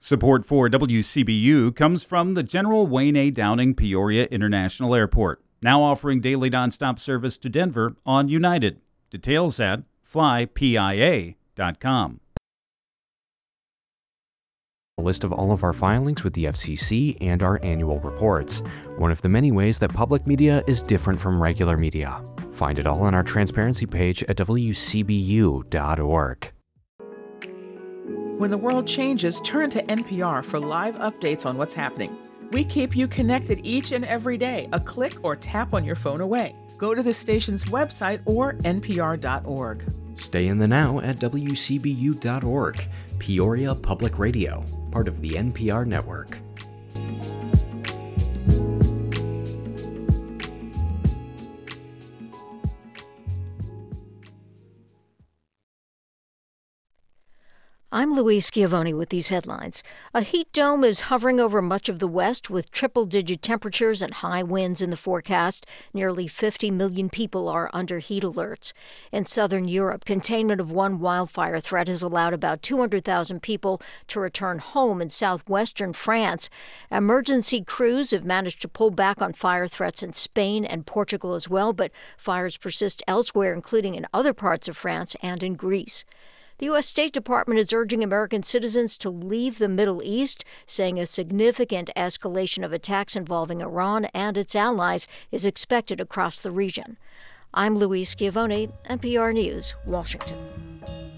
Support for WCBU comes from the General Wayne A. Downing Peoria International Airport, now offering daily nonstop service to Denver on United. Details at flypia.com. A list of all of our filings with the FCC and our annual reports, one of the many ways that public media is different from regular media. Find it all on our transparency page at wcbu.org. When the world changes, turn to NPR for live updates on what's happening. We keep you connected each and every day, a click or tap on your phone away. Go to the station's website or npr.org. Stay in the now at wcbu.org. Peoria Public Radio, part of the NPR network. I'm Louise Schiavone with these headlines. A heat dome is hovering over much of the West with triple-digit temperatures and high winds in the forecast. Nearly 50 million people are under heat alerts. In southern Europe, containment of one wildfire threat has allowed about 200,000 people to return home in southwestern France. Emergency crews have managed to pull back on fire threats in Spain and Portugal as well, but fires persist elsewhere, including in other parts of France and in Greece. The U.S. State Department is urging American citizens to leave the Middle East, saying a significant escalation of attacks involving Iran and its allies is expected across the region. I'm Louise Schiavone, NPR News, Washington.